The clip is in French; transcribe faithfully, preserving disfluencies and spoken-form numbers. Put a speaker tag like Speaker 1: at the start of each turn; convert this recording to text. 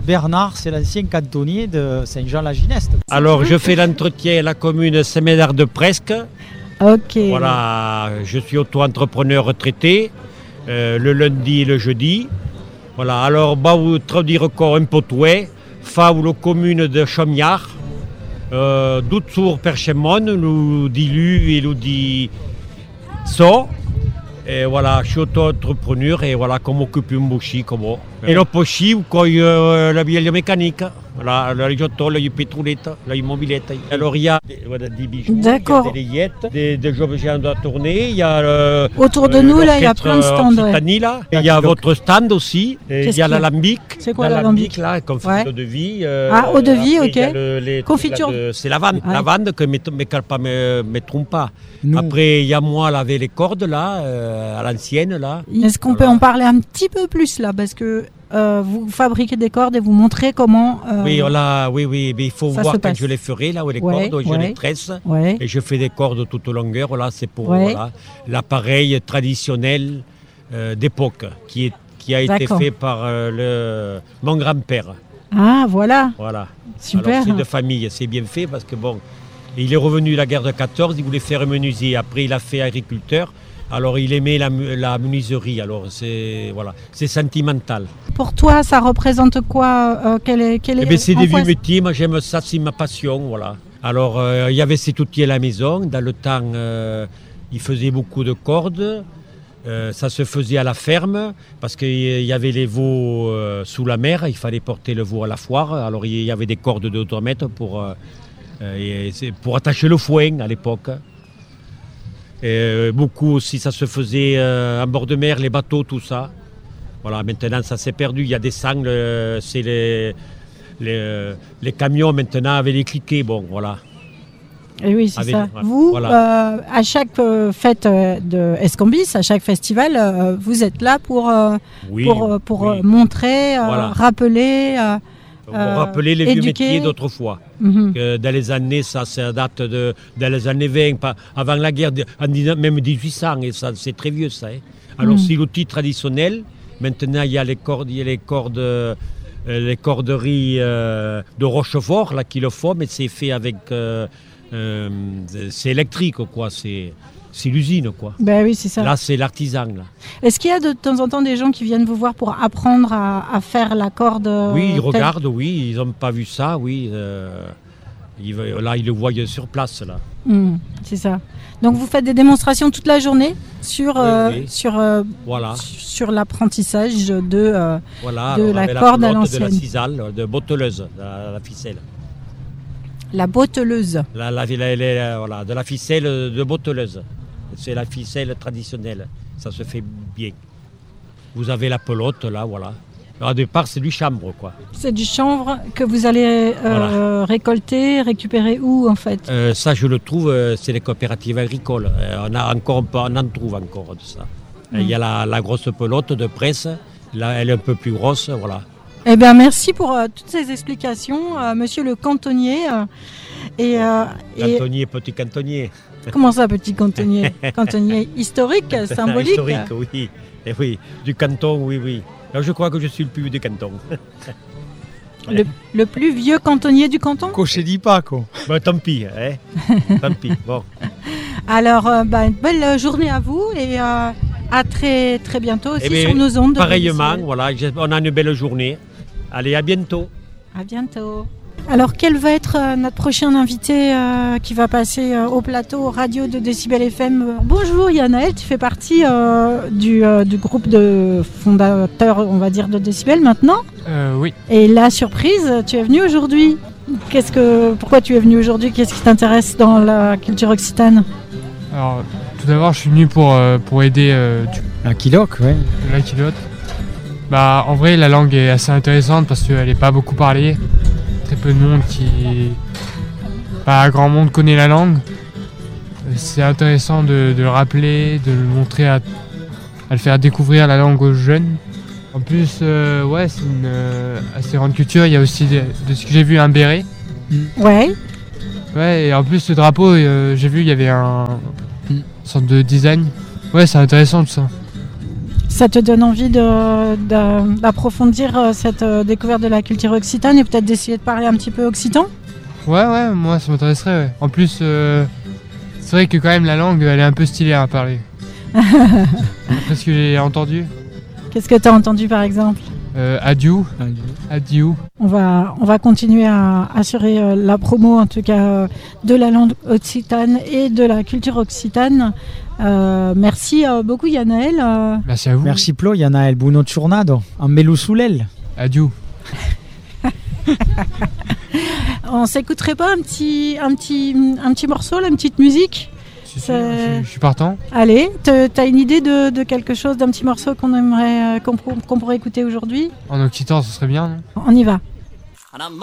Speaker 1: Bernard, c'est l'ancien cantonnier de Saint-Jean-la-Gineste.
Speaker 2: Alors, je fais l'entretien à la commune Saint-Médard-de-Presque.
Speaker 3: Ok.
Speaker 2: Voilà, je suis auto-entrepreneur retraité, euh, le lundi et le jeudi. Voilà, alors, bah, vous traduire encore un peu tout, fa ou la commune de Chaumiard, euh, d'autour Perchemon, nous dilu et nous dit so. Et voilà, je suis auto-entrepreneur et voilà, comme occupe un bouchi, comme ça. Et le pochi, ou quand euh, la bielle mécanique, voilà, la rigiotto, la pétrolette, la immobilette. Alors il y a des, voilà, des bijoux,
Speaker 3: D'accord.
Speaker 2: il y a des layettes, des, des objets à tourner, il y a euh,
Speaker 3: Autour de
Speaker 2: euh,
Speaker 3: nous, là, il y a plein de stands. Ouais.
Speaker 2: Là. Et il y a votre stand aussi, et il y a l'alambic.
Speaker 3: C'est quoi l'alambic
Speaker 2: là, confiture ouais. de vie. Euh,
Speaker 3: ah, eau de vie,
Speaker 2: après,
Speaker 3: ok.
Speaker 2: Il y a le, les,
Speaker 3: confiture.
Speaker 2: De, c'est la lavande, ouais. lavande que ne me, me trompe pas.
Speaker 1: Non.
Speaker 2: Après, il y a moi, laver les cordes là, euh, à l'ancienne là.
Speaker 3: Est-ce qu'on voilà. peut en parler un petit peu plus là, parce que Euh, vous fabriquez des cordes et vous montrez comment. Euh,
Speaker 2: oui, voilà, oui, oui, mais il faut voir quand je les ferai, là où les
Speaker 3: ouais,
Speaker 2: cordes,
Speaker 3: ouais,
Speaker 2: je les tresse
Speaker 3: ouais.
Speaker 2: et je fais des cordes toute longueur. Là, c'est pour
Speaker 3: ouais.
Speaker 2: voilà, l'appareil traditionnel euh, d'époque qui, est, qui a été fait par euh, le, mon grand-père.
Speaker 3: Ah, voilà.
Speaker 2: Voilà.
Speaker 3: Super.
Speaker 2: Alors, c'est de famille, c'est bien fait parce que bon, il est revenu de la guerre de quatorze, il voulait faire menuisier. Après, il a fait agriculteur. Alors il aimait la, la menuiserie, alors c'est voilà, c'est sentimental.
Speaker 3: Pour toi, ça représente quoi euh, quel est, quel est,
Speaker 2: eh bien, c'est des vieux métiers, moi j'aime ça, c'est ma passion, voilà. Alors euh, il y avait cet outil à la maison, dans le temps euh, il faisait beaucoup de cordes, euh, ça se faisait à la ferme, parce qu'il y avait les veaux euh, sous la mer, il fallait porter le veau à la foire, alors il y avait des cordes de deux mètres pour, euh, euh, pour attacher le foin à l'époque. Et beaucoup aussi, ça se faisait euh, en bord de mer, les bateaux, tout ça. Voilà, maintenant, ça s'est perdu. Il y a des sangles, euh, c'est les, les, les camions maintenant avec les cliquets, bon, voilà.
Speaker 3: Et oui, c'est avec, ça.
Speaker 2: Voilà.
Speaker 3: Vous,
Speaker 2: voilà.
Speaker 3: Euh, à chaque euh, fête euh, de Escambis, à chaque festival, euh, vous êtes là pour, euh,
Speaker 2: oui,
Speaker 3: pour, pour
Speaker 2: oui.
Speaker 3: euh, montrer, euh,
Speaker 2: voilà.
Speaker 3: rappeler... Euh,
Speaker 2: Pour euh, rappeler les
Speaker 3: éduquer.
Speaker 2: vieux métiers d'autrefois.
Speaker 3: Mm-hmm.
Speaker 2: Que dans les années, ça, ça date de, dans les années vingt, pas, avant la guerre, en, même dix-huit cents, et ça, c'est très vieux ça. Hein. Alors mm. c'est l'outil traditionnel. Maintenant, il y a les cordes, il y a les cordes, euh, les corderies euh, de Rochefort là qui le font, mais c'est fait avec, euh, euh, c'est électrique quoi. C'est C'est l'usine, quoi.
Speaker 3: Ben oui, c'est ça.
Speaker 2: Là, c'est l'artisan, là.
Speaker 3: Est-ce qu'il y a de temps en temps des gens qui viennent vous voir pour apprendre à, à faire la corde euh,
Speaker 2: Oui, ils
Speaker 3: telle...
Speaker 2: regardent, oui. Ils n'ont pas vu ça, oui. Euh, ils, là, ils le voient sur place, là.
Speaker 3: Mmh, c'est ça. Donc, vous faites des démonstrations toute la journée sur, euh, oui, oui. sur, euh,
Speaker 2: voilà.
Speaker 3: sur l'apprentissage de, euh,
Speaker 2: voilà,
Speaker 3: de la corde
Speaker 2: la
Speaker 3: à l'ancienne.
Speaker 2: De la cisale, de botteleuse, la, la ficelle.
Speaker 3: La botteleuse.
Speaker 2: La, la, la, la, voilà, de la ficelle de botteleuse. C'est la ficelle traditionnelle, ça se fait bien. Vous avez la pelote là, voilà. Alors, au départ, c'est du chanvre, quoi. C'est
Speaker 3: du chanvre que vous allez euh, voilà. récolter, récupérer où, en fait
Speaker 2: euh, Ça, je le trouve, euh, c'est les coopératives agricoles. Euh, on, a encore, on en trouve encore de ça. Il mmh. y a la, la grosse pelote de presse, là, elle est un peu plus grosse, voilà.
Speaker 3: Eh bien, merci pour euh, toutes ces explications, euh, monsieur le cantonnier. Euh, et, euh,
Speaker 2: cantonnier, et... petit cantonnier.
Speaker 3: Comment ça, petit cantonnier? Cantonnier historique, symbolique?
Speaker 2: Historique, oui. Et oui, du canton, oui, oui. Alors, je crois que je suis le plus vieux du canton.
Speaker 3: Le, le plus vieux cantonnier du canton?
Speaker 1: Cocher dit pas, quoi.
Speaker 2: Bon, tant pis, hein. Tant pis, bon.
Speaker 3: Alors, euh, bah, une belle journée à vous et euh, à très, très bientôt aussi
Speaker 2: bien,
Speaker 3: sur nos ondes.
Speaker 2: Pareillement, voilà, on a une belle journée. Allez, à bientôt.
Speaker 3: À bientôt. Alors, quel va être euh, notre prochain invité euh, qui va passer euh, au plateau radio de Décibel F M? Bonjour Yanaël, tu fais partie euh, du, euh, du groupe de fondateurs, on va dire, de Décibel maintenant.
Speaker 4: Euh, oui.
Speaker 3: Et la surprise, tu es venu aujourd'hui. Qu'est-ce que, pourquoi tu es venu aujourd'hui? Qu'est-ce qui t'intéresse dans la culture occitane?
Speaker 4: Alors, tout d'abord, je suis venu pour, euh, pour aider euh, du...
Speaker 1: la Kiloc, ouais.
Speaker 4: La Kiloc. Bah, en vrai, la langue est assez intéressante parce qu'elle n'est pas beaucoup parlée. Très peu de monde qui... Pas grand monde connaît la langue. C'est intéressant de, de le rappeler, de le montrer, à, à le faire découvrir la langue aux jeunes. En plus, euh, ouais, c'est une euh, assez grande culture. Il y a aussi, de, de ce que j'ai vu, un béret.
Speaker 3: Ouais.
Speaker 4: Ouais, et en plus, ce drapeau, euh, j'ai vu, il y avait un... une sorte de design. Ouais, c'est intéressant tout ça.
Speaker 3: Ça te donne envie de, de- d'approfondir euh, cette euh, découverte de la culture occitane et peut-être d'essayer de parler un petit peu occitan?
Speaker 4: Ouais, ouais, moi ça m'intéresserait. Ouais. En plus, euh, c'est vrai que quand même la langue, elle est un peu stylée à parler. Après ce que j'ai entendu,
Speaker 3: Qu'est-ce que tu as entendu par exemple?
Speaker 4: euh, adieu, adieu.
Speaker 3: On va, on va continuer à assurer euh, la promo en tout cas euh, de la langue occitane et de la culture occitane. Euh, merci euh, beaucoup Yanaël. Euh,
Speaker 4: Merci à vous.
Speaker 1: Merci Plo, il y en a el buno giornado, en melusulel.
Speaker 4: Adieu.
Speaker 3: on s'écouterait pas un petit, un, petit, un petit morceau, là, une petite musique?
Speaker 4: Si, si,
Speaker 3: C'est-
Speaker 4: je, je suis partant.
Speaker 3: Allez, te- t'as une idée de, de quelque chose, d'un petit morceau qu'on aimerait, euh, qu'on, qu'on pourrait écouter aujourd'hui?
Speaker 4: En occitan, ce serait bien, non?
Speaker 3: On y va.
Speaker 5: And I'm